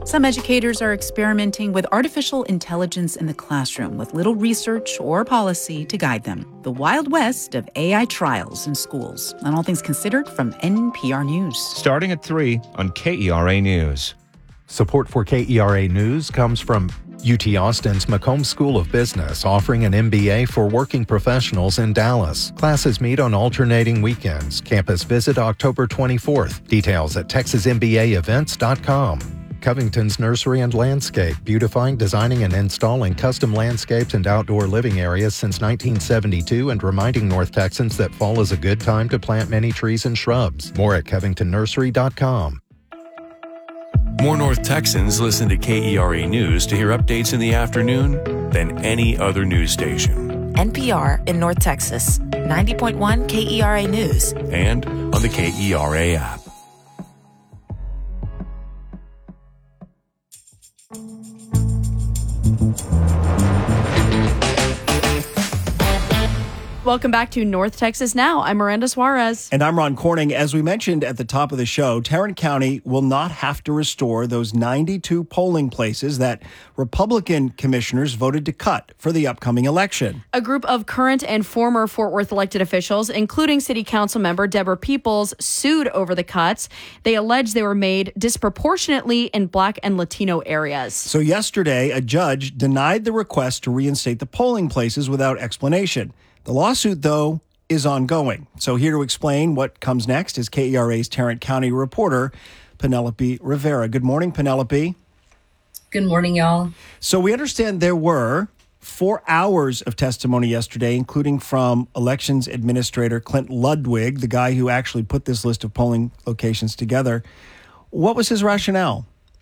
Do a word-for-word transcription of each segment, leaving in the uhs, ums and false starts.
Some educators are experimenting with artificial intelligence in the classroom with little research or policy to guide them. The Wild West of A I trials in schools. On All Things Considered from N P R News. Starting at three on K E R A News. Support for K E R A News comes from U T Austin's McCombs School of Business, offering an M B A for working professionals in Dallas. Classes meet on alternating weekends. Campus visit October twenty-fourth. Details at texas m b a events dot com. Covington's Nursery and Landscape, beautifying, designing, and installing custom landscapes and outdoor living areas since nineteen seventy-two and reminding North Texans that fall is a good time to plant many trees and shrubs. More at covington nursery dot com. More North Texans listen to K E R A News to hear updates in the afternoon than any other news station. N P R in North Texas, ninety point one K E R A News. And on the K E R A app. Welcome back to North Texas Now. I'm Miranda Suarez. And I'm Ron Corning. As we mentioned at the top of the show, Tarrant County will not have to restore those ninety-two polling places that Republican commissioners voted to cut for the upcoming election. A group of current and former Fort Worth elected officials, including City Council member Deborah Peoples, sued over the cuts. They allege they were made disproportionately in Black and Latino areas. So yesterday, a judge denied the request to reinstate the polling places without explanation. The lawsuit, though, is ongoing. So here to explain what comes next is K E R A's Tarrant County reporter, Penelope Rivera. Good morning, Penelope. Good morning, y'all. So we understand there were four hours of testimony yesterday, including from Elections Administrator Clint Ludwig, the guy who actually put this list of polling locations together. What was his rationale?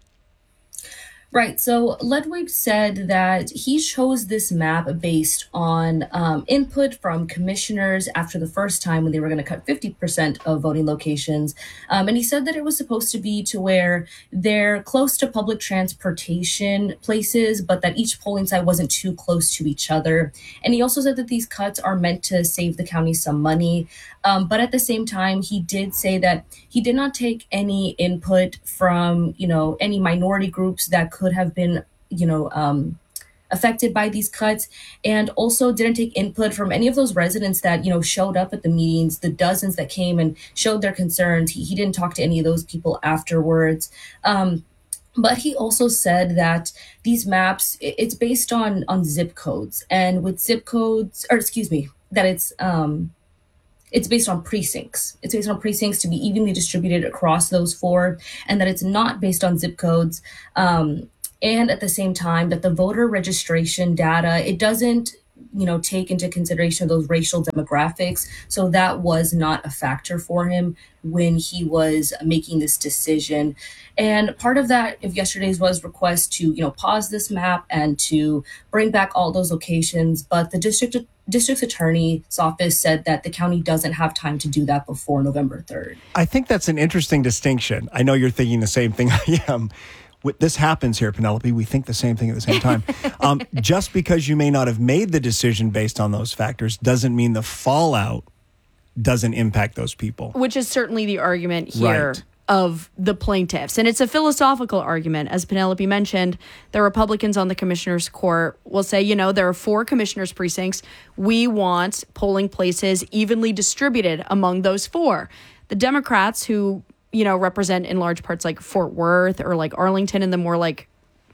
Right. So Ludwig said that he chose this map based on um, input from commissioners after the first time when they were going to cut fifty percent of voting locations. Um, and he said that it was supposed to be to where they're close to public transportation places, but that each polling site wasn't too close to each other. And he also said that these cuts are meant to save the county some money. Um, but at the same time, he did say that he did not take any input from, you know, any minority groups that could have been, you know, um, affected by these cuts, and also didn't take input from any of those residents that, you know, showed up at the meetings, the dozens that came and showed their concerns. He, he didn't talk to any of those people afterwards. Um, But he also said that these maps, it's based on, on zip codes, and with zip codes, or excuse me, that it's, um, It's based on precincts. It's based on precincts to be evenly distributed across those four, and that it's not based on zip codes. Um, and at the same time, that the voter registration data, it doesn't, you know, take into consideration those racial demographics. So that was not a factor for him when he was making this decision. And part of that of yesterday's was request to, you know, pause this map and to bring back all those locations. But the district district attorney's office said that the county doesn't have time to do that before November third. I think that's an interesting distinction. I know you're thinking the same thing I am. This happens here, Penelope. We think the same thing at the same time. um, just because you may not have made the decision based on those factors doesn't mean the fallout doesn't impact those people. Which is certainly the argument here. Right. Of the plaintiffs. And it's a philosophical argument. As Penelope mentioned, the Republicans on the commissioner's court will say, you know, there are four commissioners' precincts. We want polling places evenly distributed among those four. The Democrats, who, you know, represent in large parts like Fort Worth or like Arlington and the more like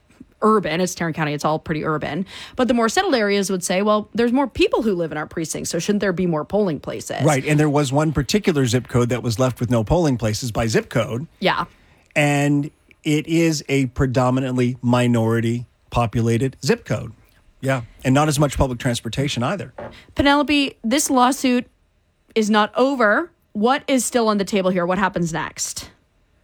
urban, it's Tarrant County, it's all pretty urban. But the more settled areas would say, well, there's more people who live in our precincts, so shouldn't there be more polling places? Right, and there was one particular zip code that was left with no polling places by zip code. Yeah. And it is a predominantly minority populated zip code. Yeah, and not as much public transportation either. Penelope, this lawsuit is not over. What is still on the table here? What happens next?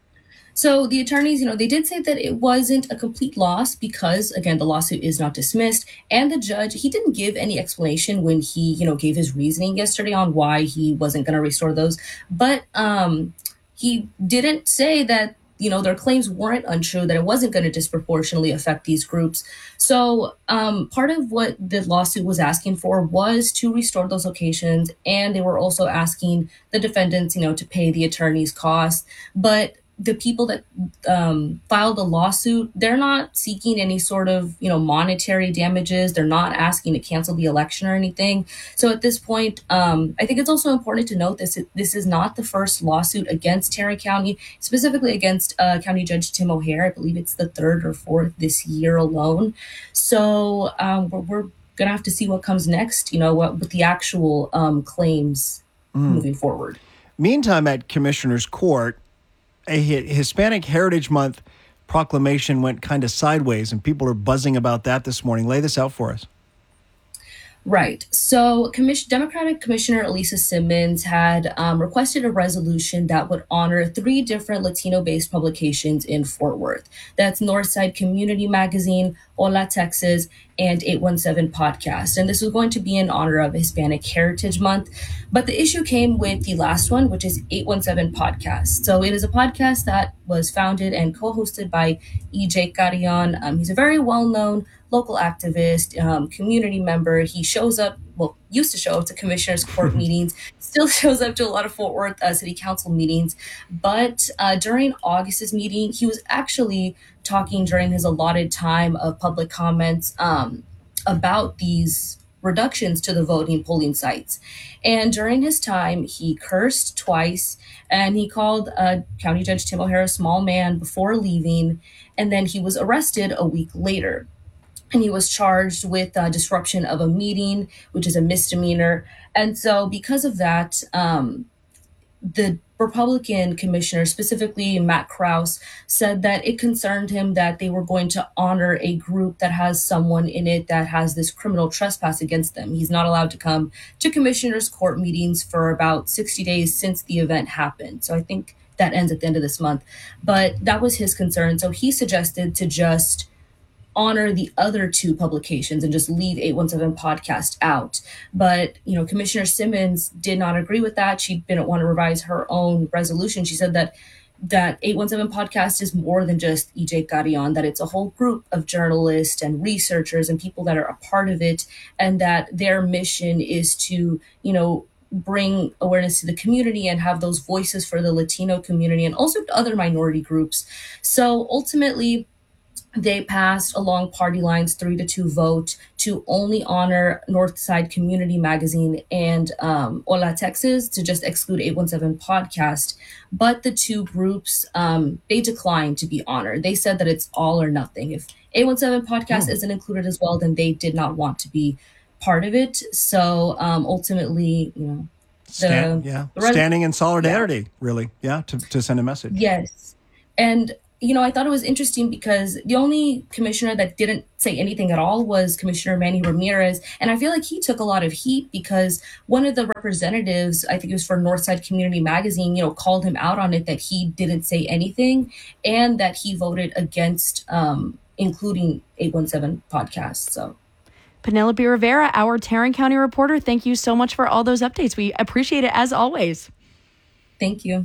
So the attorneys, you know, they did say that it wasn't a complete loss because, again, the lawsuit is not dismissed. And the judge, he didn't give any explanation when he, you know, gave his reasoning yesterday on why he wasn't going to restore those. But um, he didn't say that, you know, their claims weren't untrue, that it wasn't going to disproportionately affect these groups. So um, part of what the lawsuit was asking for was to restore those locations. And they were also asking the defendants, you know, to pay the attorney's costs. But the people that um, filed the lawsuit, they're not seeking any sort of, you know, monetary damages. They're not asking to cancel the election or anything. So at this point, um, I think it's also important to note this. This is not the first lawsuit against Tarrant County, specifically against uh, County Judge Tim O'Hare. I believe it's the third or fourth this year alone. So um, we're, we're going to have to see what comes next, you know, what with the actual um, claims mm. moving forward. Meantime, at Commissioner's Court, a Hispanic Heritage Month proclamation went kind of sideways, and people are buzzing about that this morning. Lay this out for us. Right. So Commission- Democratic Commissioner Elisa Simmons had um, requested a resolution that would honor three different Latino-based publications in Fort Worth. That's Northside Community Magazine, Hola Texas, and eight one seven Podcast. And this was going to be in honor of Hispanic Heritage Month. But the issue came with the last one, which is eight one seven Podcast. So it is a podcast that was founded and co-hosted by E J Carrion. Um, he's a very well-known local activist, um, community member. He shows up, well, used to show up to Commissioner's Court meetings, still shows up to a lot of Fort Worth uh, City Council meetings. But uh, during August's meeting, he was actually talking during his allotted time of public comments um, about these reductions to the voting polling sites. And during his time, he cursed twice, and he called uh, County Judge Tim O'Hare a small man before leaving, and then he was arrested a week later. And he was charged with uh, disruption of a meeting, which is a misdemeanor. And so because of that, um, the Republican commissioner, specifically Matt Krause, said that it concerned him that they were going to honor a group that has someone in it that has this criminal trespass against them. He's not allowed to come to Commissioner's Court meetings for about sixty days since the event happened. So I think that ends at the end of this month. But that was his concern. So he suggested to just honor the other two publications and just leave eight one seven Podcast out. But, you know, Commissioner Simmons did not agree with that. She didn't want to revise her own resolution. She said that that eight one seven Podcast is more than just E J Carrion, that it's a whole group of journalists and researchers and people that are a part of it, and that their mission is to, you know, bring awareness to the community and have those voices for the Latino community and also other minority groups. So ultimately, they passed along party lines, three to two vote, to only honor Northside Community Magazine and um, Hola Texas, to just exclude eight one seven Podcast. But the two groups, um, they declined to be honored. They said that it's all or nothing. If eight one seven Podcast oh. isn't included as well, then they did not want to be part of it. So um, ultimately, you know, the, Stand, yeah, the res- standing in solidarity, yeah. really, yeah, to, to send a message. Yes, and you know, I thought it was interesting because the only commissioner that didn't say anything at all was Commissioner Manny Ramirez. And I feel like he took a lot of heat because one of the representatives, I think it was for Northside Community Magazine, you know, called him out on it that he didn't say anything and that he voted against um, including eight one seven Podcast. So, Penelope Rivera, our Tarrant County reporter, thank you so much for all those updates. We appreciate it as always. Thank you.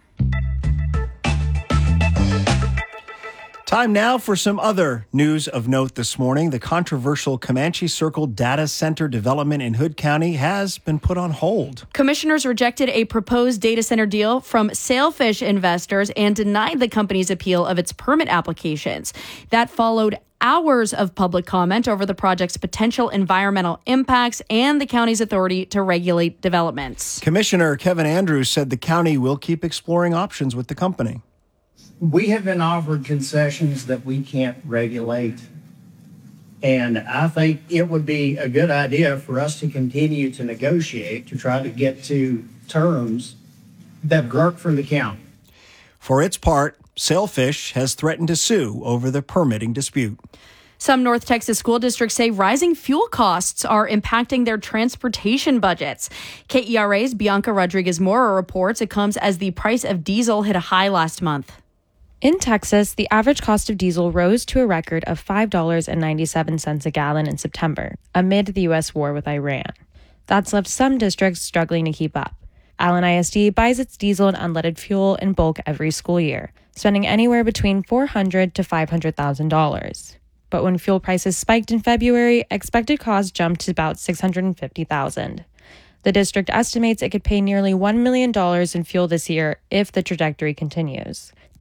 Time now for some other news of note this morning. The controversial Comanche Circle data center development in Hood County has been put on hold. Commissioners rejected a proposed data center deal from Sailfish investors and denied the company's appeal of its permit applications. That followed hours of public comment over the project's potential environmental impacts and the county's authority to regulate developments. Commissioner Kevin Andrews said the county will keep exploring options with the company. We have been offered concessions that we can't regulate. And I think it would be a good idea for us to continue to negotiate to try to get to terms that work for the county. For its part, Sailfish has threatened to sue over the permitting dispute. Some North Texas school districts say rising fuel costs are impacting their transportation budgets. K E R A's Bianca Rodriguez-Mora reports it comes as the price of diesel hit a high last month. In Texas, the average cost of diesel rose to a record of five dollars and ninety-seven cents a gallon in September, amid the U S war with Iran. That's left some districts struggling to keep up. Allen I S D buys its diesel and unleaded fuel in bulk every school year, spending anywhere between four hundred thousand dollars to five hundred thousand dollars. But when fuel prices spiked in February, expected costs jumped to about six hundred fifty thousand dollars. The district estimates it could pay nearly one million dollars in fuel this year if the trajectory continues.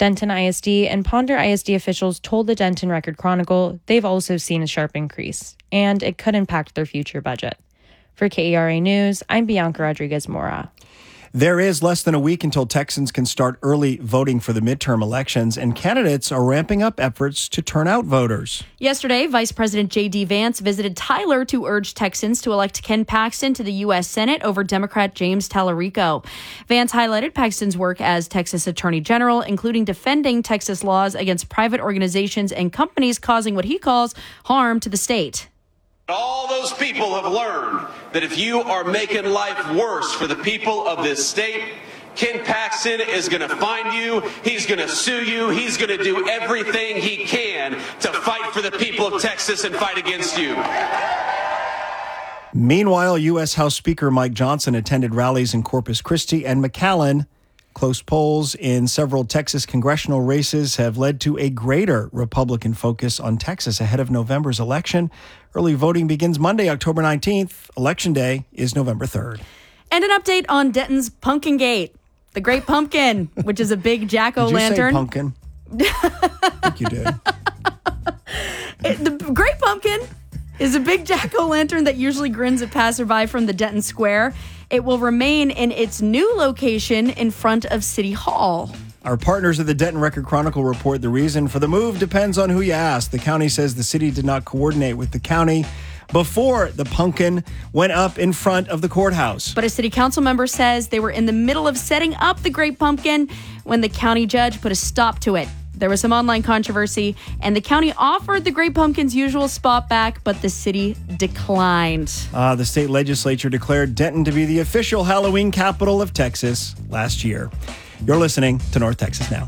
Denton I S D and Ponder I S D officials told the Denton Record Chronicle they've also seen a sharp increase, and it could impact their future budget. For K E R A News, I'm Bianca Rodriguez-Mora. There is less than a week until Texans can start early voting for the midterm elections, and candidates are ramping up efforts to turn out voters. Yesterday, Vice President J D. Vance visited Tyler to urge Texans to elect Ken Paxton to the U S Senate over Democrat James Tallarico. Vance highlighted Paxton's work as Texas Attorney General, including defending Texas laws against private organizations and companies causing what he calls harm to the state. All those people have learned that if you are making life worse for the people of this state, Ken Paxton is going to find you, he's going to sue you, he's going to do everything he can to fight for the people of Texas and fight against you. Meanwhile, U S House Speaker Mike Johnson attended rallies in Corpus Christi and McAllen. Close polls in several Texas congressional races have led to a greater Republican focus on Texas ahead of November's election. Early voting begins Monday, October nineteenth. Election Day is November third. And an update on Denton's Pumpkin Gate, the Great Pumpkin, which is a big jack-o'-lantern. Did you say pumpkin? I think you did. It, the Great Pumpkin is a big jack-o'-lantern that usually grins at passerby from the Denton Square. It will remain in its new location in front of City Hall. Our partners at the Denton Record Chronicle report the reason for the move depends on who you ask. The county says the city did not coordinate with the county before the pumpkin went up in front of the courthouse. But a city council member says they were in the middle of setting up the Great Pumpkin when the county judge put a stop to it. There was some online controversy, and the county offered the Great Pumpkin's usual spot back, but the city declined. Uh, the state legislature declared Denton to be the official Halloween capital of Texas last year. You're listening to North Texas Now.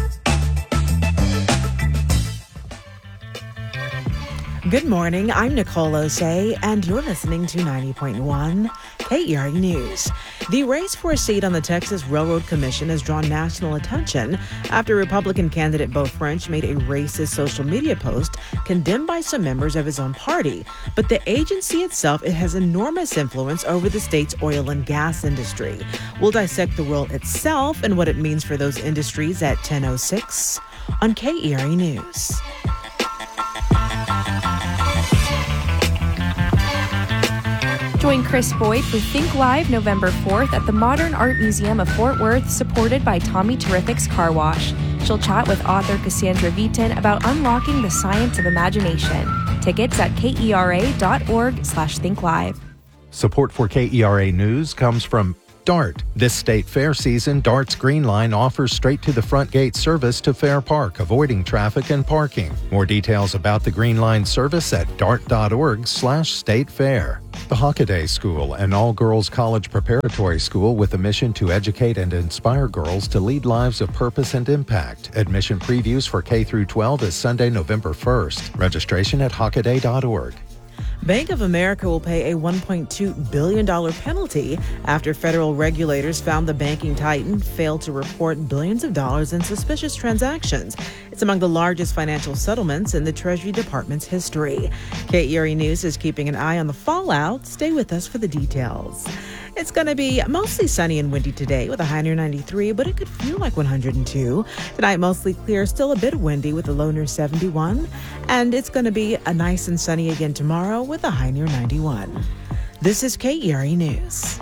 Good morning, I'm Nicole Osei, and you're listening to ninety point one K E R A News. The race for a seat on the Texas Railroad Commission has drawn national attention after Republican candidate Beau French made a racist social media post condemned by some members of his own party. But the agency itself, it has enormous influence over the state's oil and gas industry. We'll dissect the role itself and what it means for those industries at ten oh six on K E R A News. Join Chris Boyd for Think Live November fourth at the Modern Art Museum of Fort Worth, supported by Tommy Terrific's Car Wash. She'll chat with author Cassandra Viton about unlocking the science of imagination. Tickets at kera.org slash think live. Support for K E R A News comes from DART. This state fair season, DART's Green Line offers straight-to-the-front gate service to Fair Park, avoiding traffic and parking. More details about the Green Line service at dart.org slash state fair. The Hockaday School, an all-girls college preparatory school with a mission to educate and inspire girls to lead lives of purpose and impact. Admission previews for K through twelve is Sunday, November first. Registration at hockaday dot org. Bank of America will pay a one point two billion dollars penalty after federal regulators found the banking titan failed to report billions of dollars in suspicious transactions. It's among the largest financial settlements in the Treasury Department's history. K E R A News is keeping an eye on the fallout. Stay with us for the details. It's going to be mostly sunny and windy today with a high near ninety-three, but it could feel like one hundred two. Tonight, mostly clear, still a bit windy with a low near seventy-one. And it's going to be a nice and sunny again tomorrow with a high near ninety-one. This is K E R A News.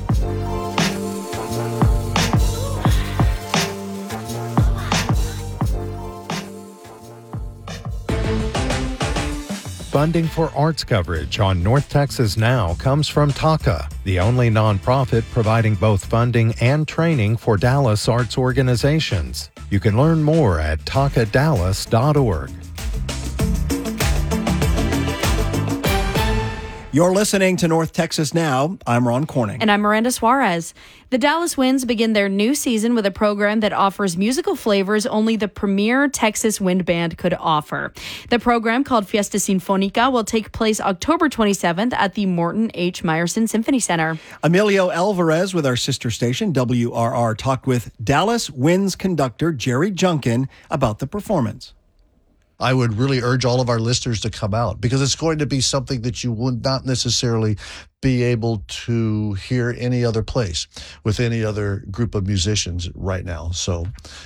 Funding for arts coverage on North Texas Now comes from TACA, the only nonprofit providing both funding and training for Dallas arts organizations. You can learn more at taka dallas dot org. You're listening to North Texas Now. I'm Ron Corning. And I'm Miranda Suarez. The Dallas Winds begin their new season with a program that offers musical flavors only the premier Texas wind band could offer. The program, called Fiesta Sinfónica, will take place October twenty-seventh at the Morton H. Meyerson Symphony Center. Emilio Alvarez with our sister station, W R R, talked with Dallas Winds conductor Jerry Junkin about the performance. I would really urge all of our listeners to come out because it's going to be something that you would not necessarily be able to hear any other place with any other group of musicians right now. So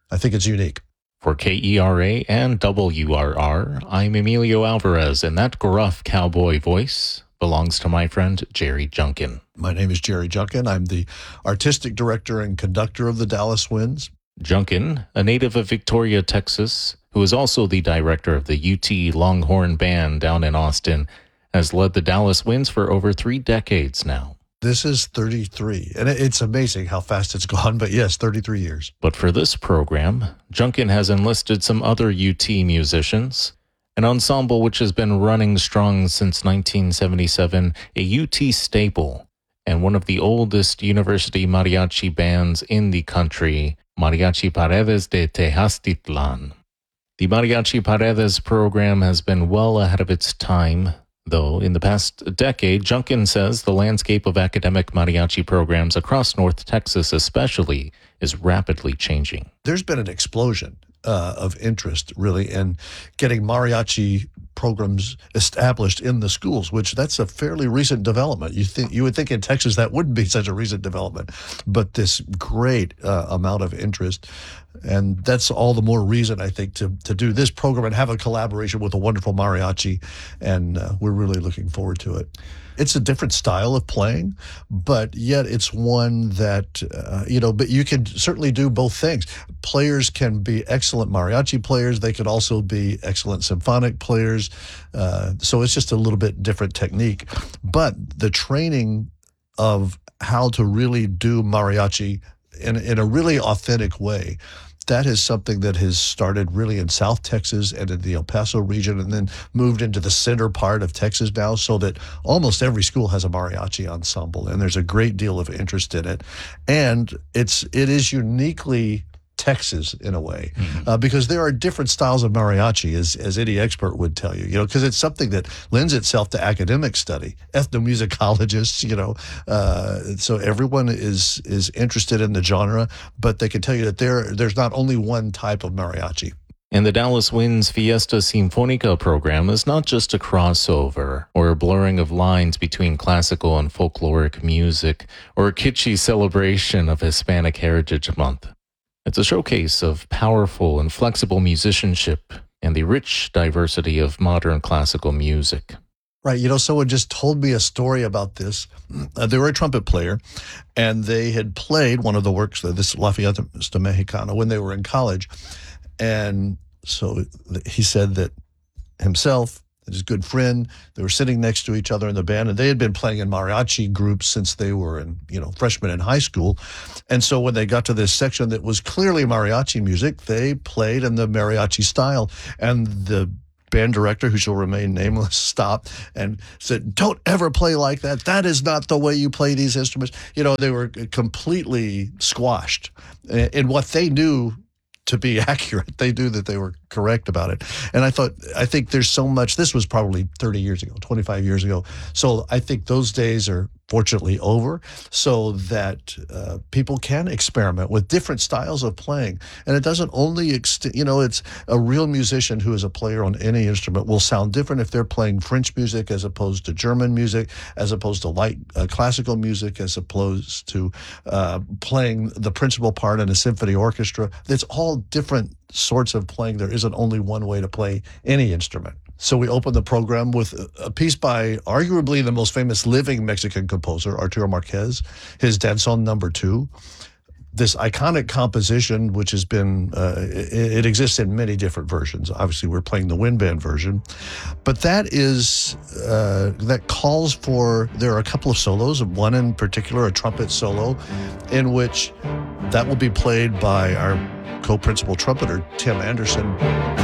I think it's unique. For K E R A and W R R, I'm Emilio Alvarez, and that gruff cowboy voice belongs to my friend Jerry Junkin. My name is Jerry Junkin. I'm the artistic director and conductor of the Dallas Winds. Junkin, a native of Victoria, Texas, who is also the director of the U T Longhorn Band down in Austin, has led the Dallas Winds for over three decades now. This is thirty-three, and it's amazing how fast it's gone, but yes, thirty-three years. But for this program, Junkin has enlisted some other U T musicians, an ensemble which has been running strong since nineteen seventy-seven, a U T staple, and one of the oldest university mariachi bands in the country, Mariachi Paredes de Tejastitlan. The Mariachi Paredes program has been well ahead of its time, though in the past decade, Junkin says the landscape of academic mariachi programs across North Texas especially is rapidly changing. There's been an explosion uh, of interest, really, in getting mariachi programs established in the schools, which that's a fairly recent development. You think you would think in Texas that wouldn't be such a recent development, but this great uh, amount of interest. And that's all the more reason, I think, to to do this program and have a collaboration with a wonderful mariachi. And uh, we're really looking forward to it. It's a different style of playing, but yet it's one that, uh, you know, but you can certainly do both things. Players can be excellent mariachi players. They could also be excellent symphonic players. Uh, so it's just a little bit different technique. But the training of how to really do mariachi in, in a really authentic way, that is something that has started really in South Texas and in the El Paso region, and then moved into the center part of Texas now, so that almost every school has a mariachi ensemble, and there's a great deal of interest in it. And it's it is uniquely Texas in a way, mm-hmm. uh, because there are different styles of mariachi, as as any expert would tell you, you know, because it's something that lends itself to academic study, ethnomusicologists, you know, uh, so everyone is is interested in the genre, but they can tell you that there there's not only one type of mariachi. And the Dallas Winds Fiesta Sinfónica program is not just a crossover or a blurring of lines between classical and folkloric music or a kitschy celebration of Hispanic Heritage Month. It's a showcase of powerful and flexible musicianship and the rich diversity of modern classical music. Right. You know, someone just told me a story about this. Uh, they were a trumpet player, and they had played one of the works, of this La Fiesta Mexicana, when they were in college. And so he said that himself, his good friend, they were sitting next to each other in the band, and they had been playing in mariachi groups since they were in, you know, freshmen in high school. And so when they got to this section that was clearly mariachi music, they played in the mariachi style. And the band director, who shall remain nameless, stopped and said, "Don't ever play like that. That is not the way you play these instruments." You know, they were completely squashed in what they knew to be accurate. They knew that they were correct about it. And I thought, I think there's so much, this was probably thirty years ago, twenty-five years ago. So I think those days are fortunately over, so that uh, people can experiment with different styles of playing. And it doesn't only, ext- you know, it's a real musician who is a player on any instrument will sound different if they're playing French music as opposed to German music, as opposed to light uh, classical music, as opposed to uh, playing the principal part in a symphony orchestra. It's all different sorts of playing. There isn't only one way to play any instrument. So we opened the program with a piece by arguably the most famous living Mexican composer, Arturo Marquez, his Danzón Number Two. This iconic composition, which has been, uh, it, it exists in many different versions. Obviously, we're playing the wind band version. But that is, uh, that calls for, there are a couple of solos, one in particular, a trumpet solo, in which that will be played by our co-principal trumpeter, Tim Anderson.